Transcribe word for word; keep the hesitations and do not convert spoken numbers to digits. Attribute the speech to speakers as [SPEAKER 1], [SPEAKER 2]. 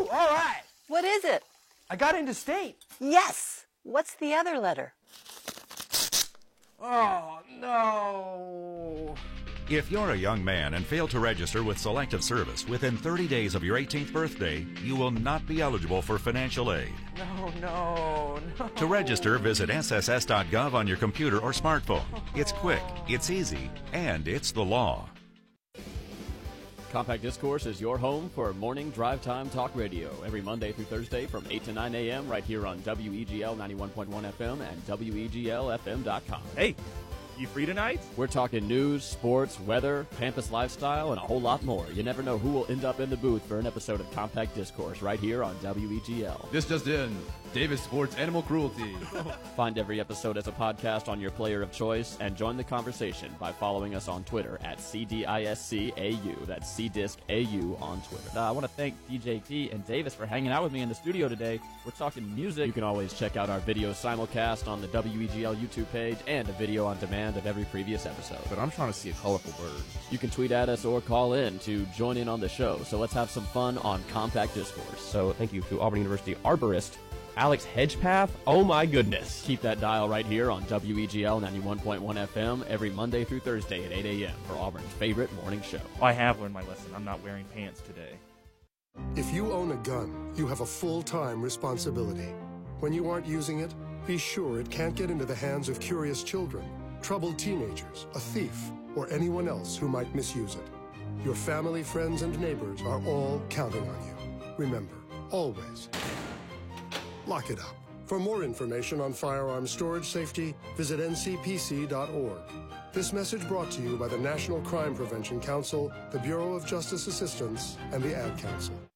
[SPEAKER 1] Woo! All right.
[SPEAKER 2] What is it?
[SPEAKER 1] I got into state.
[SPEAKER 2] Yes. What's the other letter?
[SPEAKER 1] Oh, no.
[SPEAKER 3] If you're a young man and fail to register with Selective Service within thirty days of your eighteenth birthday, you will not be eligible for financial aid.
[SPEAKER 1] No, no, no.
[SPEAKER 3] To register, visit S S S dot gov on your computer or smartphone. It's quick, it's easy, and it's the law.
[SPEAKER 4] Compact Discourse is your home for morning drive time talk radio every Monday through Thursday from eight to nine a.m. right here on W E G L ninety-one point one F M and W E G L F M dot com.
[SPEAKER 5] Hey, you free tonight?
[SPEAKER 4] We're talking news, sports, weather, campus lifestyle, and a whole lot more. You never know who will end up in the booth for an episode of Compact Discourse right here on W E G L.
[SPEAKER 6] This just in. Davis sports animal cruelty.
[SPEAKER 4] Find every episode as a podcast on your player of choice and join the conversation by following us on Twitter at C D I S C A U. That's C Disc A U on Twitter.
[SPEAKER 5] Uh, I want to thank D J T and Davis for hanging out with me in the studio today. We're talking music.
[SPEAKER 4] You can always check out our video simulcast on the W E G L YouTube page and a video on demand of every previous episode.
[SPEAKER 6] But I'm trying to see a colorful bird.
[SPEAKER 4] You can tweet at us or call in to join in on the show. So let's have some fun on Compact Discourse.
[SPEAKER 5] So thank you to Auburn University arborist Alex Hedgepath. Oh my goodness.
[SPEAKER 4] Keep that dial right here on W E G L ninety-one point one F M every Monday through Thursday at eight a.m. for Auburn's favorite morning show.
[SPEAKER 5] I have learned my lesson. I'm not wearing pants today.
[SPEAKER 7] If you own a gun, you have a full-time responsibility. When you aren't using it, be sure it can't get into the hands of curious children, troubled teenagers, a thief, or anyone else who might misuse it. Your family, friends, and neighbors are all counting on you. Remember, always lock it up. For more information on firearm storage safety, visit N C P C dot org. This message brought to you by the National Crime Prevention Council, the Bureau of Justice Assistance, and the Ad Council.